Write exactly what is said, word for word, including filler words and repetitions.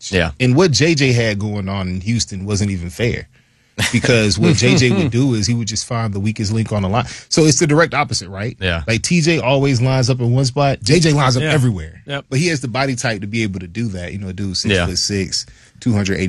coverage. Yeah. And what J J had going on in Houston wasn't even fair. Because what J J would do is he would just find the weakest link on the line. So it's the direct opposite, right? Yeah. Like T J always lines up in one spot. J J lines up Yeah. everywhere. Yep. But he has the body type to be able to do that. You know, a dude six Yeah. foot six, two hundred eighty